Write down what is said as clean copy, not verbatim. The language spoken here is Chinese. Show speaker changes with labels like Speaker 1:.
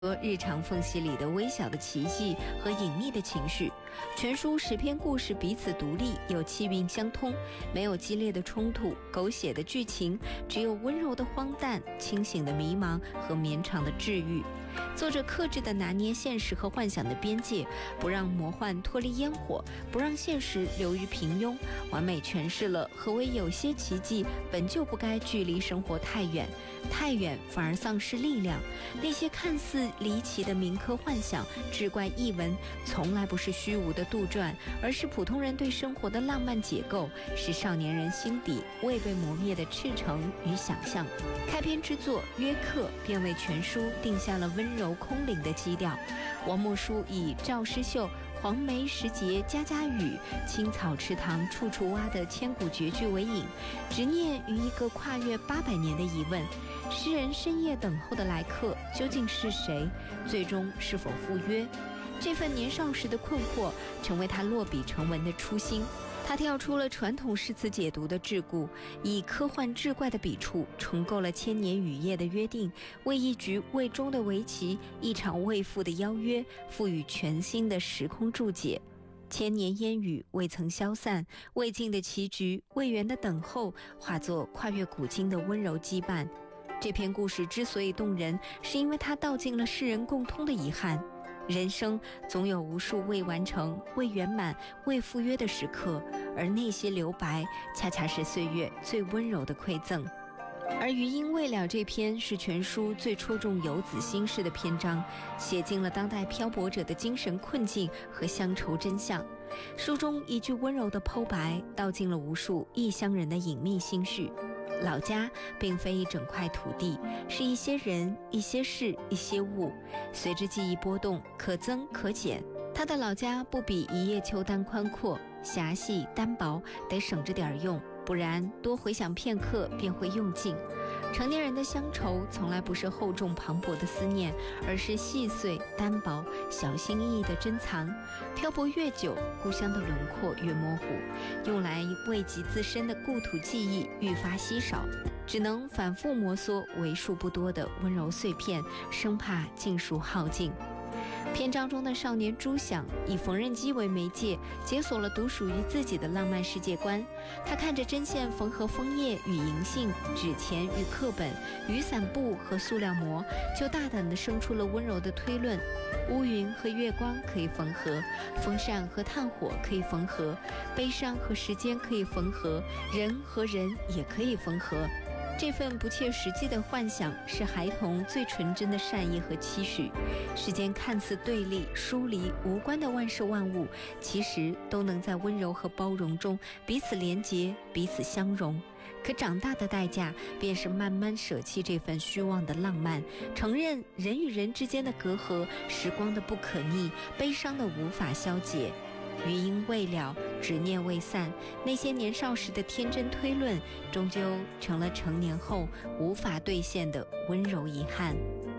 Speaker 1: 日常缝隙里的微小的奇迹和隐秘的情绪。全书10篇故事彼此独立，又气韵相通，没有激烈的冲突、狗血的剧情，只有温柔的荒诞、清醒的迷茫和绵长的治愈。作者克制地拿捏现实和幻想的边界，不让魔幻脱离烟火，不让现实流于平庸，完美诠释了何为有些奇迹本就不该距离生活太远，太远反而丧失力量。那些看似离奇的民科幻想、志怪异闻，从来不是虚无的杜撰，而是普通人对生活的浪漫解构，是少年人心底未被磨灭的赤诚与想象。开篇之作《约克》便为全书定下了温柔空灵的基调。王墨书以赵诗秀黄梅时节家家雨，青草池塘处处蛙的千古绝句为引，执念于一个跨越800年的疑问：诗人深夜等候的来客究竟是谁？最终是否赴约？这份年少时的困惑，成为他落笔成文的初心。他跳出了传统诗词解读的桎梏，以科幻志怪的笔触重构了千年雨夜的约定，为一局未终的围棋、一场未复的邀约赋予全新的时空注解。千年烟雨未曾消散，未尽的棋局，未圆的等候，化作跨越古今的温柔羁绊。这篇故事之所以动人，是因为它道尽了世人共通的遗憾。人生总有无数未完成、未圆满、未赴约的时刻，而那些留白，恰恰是岁月最温柔的馈赠。而余音未了这篇是全书最戳中游子心事的篇章，写尽了当代漂泊者的精神困境和乡愁真相。书中一句温柔的剖白，道尽了无数异乡人的隐秘心绪。老家并非一整块土地，是一些人、一些事、一些物，随着记忆波动，可增可减。他的老家不比一叶秋丹宽阔，狭细单薄，得省着点用，不然多回想片刻便会用尽。成年人的乡愁从来不是厚重磅礴的思念，而是细碎单薄、小心翼翼的珍藏。漂泊越久，故乡的轮廓越模糊，用来慰藉自身的故土记忆愈发稀少，只能反复摩挲为数不多的温柔碎片，生怕尽数耗尽。篇章中的少年朱响以缝纫机为媒介，解锁了独属于自己的浪漫世界观。他看着针线缝合枫叶与银杏，纸钱与课本，雨伞布和塑料膜，就大胆地生出了温柔的推论：乌云和月光可以缝合，风扇和炭火可以缝合，悲伤和时间可以缝合，人和人也可以缝合。这份不切实际的幻想，是孩童最纯真的善意和期许。世间看似对立、疏离、无关的万事万物，其实都能在温柔和包容中彼此连结、彼此相融。可长大的代价，便是慢慢舍弃这份虚妄的浪漫，承认人与人之间的隔阂，时光的不可逆，悲伤的无法消解。余音未了，执念未散，那些年少时的天真推论，终究成了成年后无法兑现的温柔遗憾。